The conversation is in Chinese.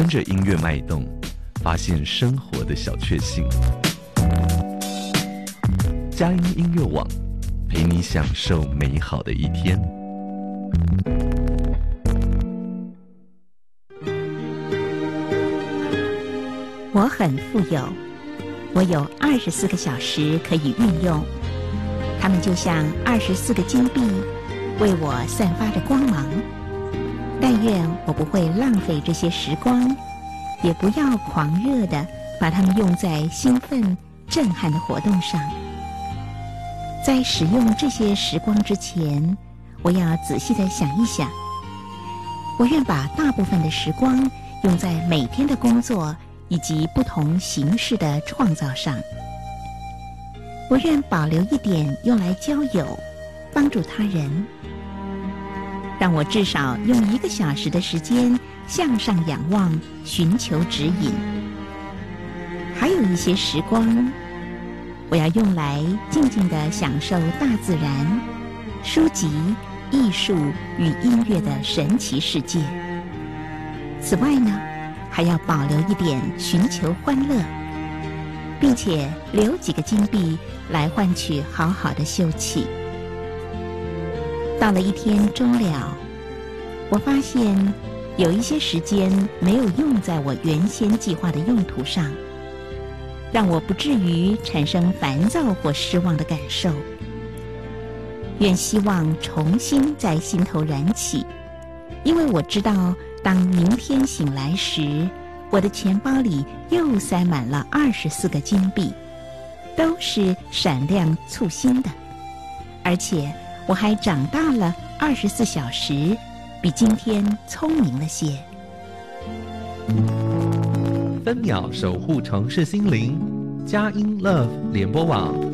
跟着音乐脉动，发现生活的小确幸。佳音音乐网，陪你享受美好的一天。 我很富有，我有24个小时可以运用，它们就像24个金币，为我散发着光芒。但愿我不会浪费这些时光，也不要狂热地把它们用在兴奋、震撼的活动上。在使用这些时光之前，我要仔细地想一想。我愿把大部分的时光用在每天的工作以及不同形式的创造上。我愿保留一点用来交友，帮助他人。让我至少用1个小时的时间向上仰望，寻求指引。还有一些时光，我要用来静静地享受大自然、书籍、艺术与音乐的神奇世界。此外呢，还要保留一点寻求欢乐，并且留几个金币来换取好好的休憩。到了一天终了，我发现有一些时间没有用在我原先计划的用途上，让我不至于产生烦躁或失望的感受。愿希望重新在心头燃起，因为我知道当明天醒来时，我的钱包里又塞满了24个金币，都是闪亮簇新的，而且我还长大了24小时，比今天聪明了些。 分秒守护城市心灵，佳音 Love 联播网。